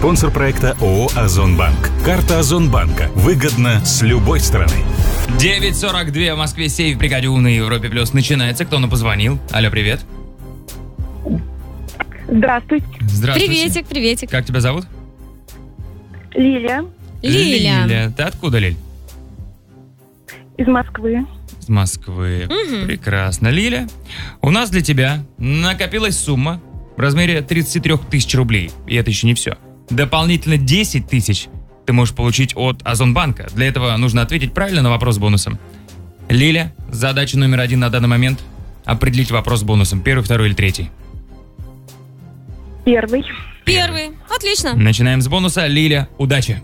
Спонсор проекта ООО «Озонбанк». Карта Озонбанка. Выгодно с любой стороны. 9:42 в Москве. Сейф в бригаде У на Европе Плюс начинается. Кто нам позвонил? Алло, привет. Здравствуйте. Здравствуйте. Приветик. Как тебя зовут? Лилия Лиля. Ты откуда, Лиль? из Москвы. Из Москвы. Прекрасно. Лиля, у нас для тебя накопилась сумма в размере 33 тысяч рублей. И это еще не все. Дополнительно 10 тысяч ты можешь получить от Озонбанка. Для этого нужно ответить правильно на вопрос с бонусом. Лиля, задача номер 1 на данный момент — определить вопрос с бонусом. Первый, второй или третий? Первый. Отлично. Начинаем с бонуса. Лиля, удачи.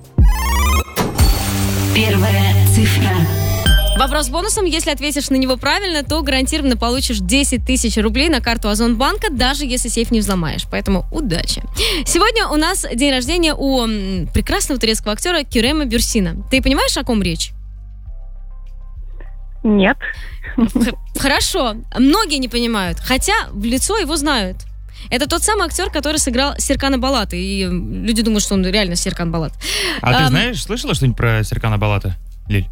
Первая цифра. Вопрос с бонусом. Если ответишь на него правильно, то гарантированно получишь 10 тысяч рублей на карту Озонбанка, даже если сейф не взломаешь. Поэтому удачи. Сегодня у нас день рождения у прекрасного турецкого актера Керема Бюрсина. Ты понимаешь, о ком речь? Нет. Хорошо. Многие не понимают, хотя в лицо его знают. Это тот самый актер, который сыграл Серкана Балата. И люди думают, что он реально Серкан Балат. А ты знаешь, слышала что-нибудь про Серкана Балата, Лиль?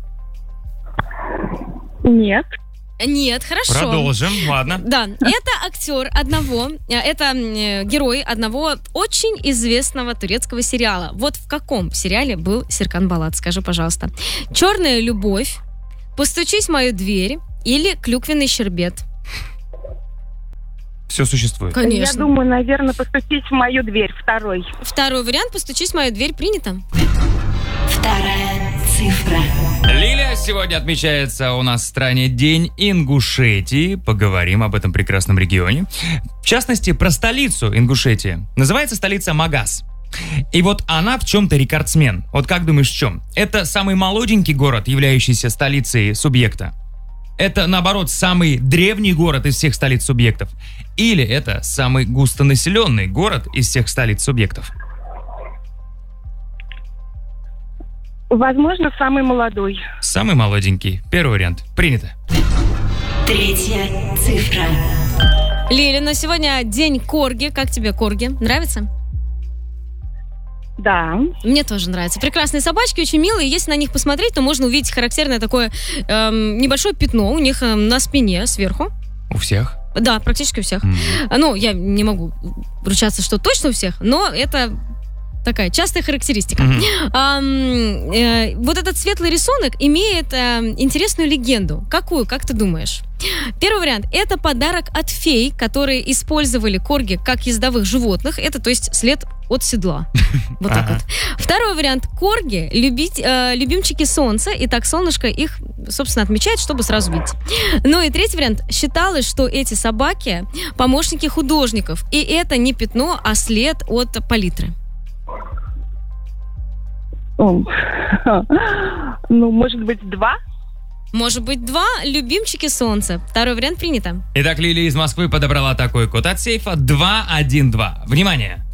Нет. Нет, хорошо. Продолжим, ладно. Да, это актер герой одного очень известного турецкого сериала. Вот в каком сериале был Серкан Балат? Скажи, пожалуйста. «Черная любовь», «Постучись в мою дверь» или «Клюквенный щербет»? Все существует. Конечно. Я думаю, наверное, постучить в мою дверь. Второй. Второй вариант «Постучись в мою дверь» принято. Вторая цифра. Лиля, сегодня отмечается у нас в стране День Ингушетии. Поговорим об этом прекрасном регионе. В частности, про столицу Ингушетии. Называется столица Магас. И вот она в чем-то рекордсмен. Вот как думаешь, в чем? Это самый молоденький город, являющийся столицей субъекта? Это, наоборот, самый древний город из всех столиц субъектов? Или это самый густонаселенный город из всех столиц субъектов? Возможно, самый молодой. Самый молоденький. Первый вариант. Принято. Третья цифра. Лиля, но сегодня день корги. Как тебе корги? Нравится? Да. Мне тоже нравится. Прекрасные собачки, очень милые. Если на них посмотреть, то можно увидеть характерное такое небольшое пятно у них на спине сверху. У всех? Да, практически у всех. Ну, я не могу ручаться, что точно у всех, но это такая частая характеристика. Вот этот светлый рисунок имеет интересную легенду. Какую, как ты думаешь? Первый вариант – это подарок от фей, которые использовали корги как ездовых животных. Это, то есть, след от седла. Вот так вот. Второй вариант – корги – любимчики солнца, и так солнышко их, собственно, отмечает, чтобы сразу видеть. Ну и третий вариант – считалось, что эти собаки – помощники художников, и это не пятно, а след от палитры. Ну, может быть, 2? Может быть, 2 любимчики солнца. Второй вариант принято. Итак, Лилия из Москвы подобрала такой код от сейфа 212. Внимание!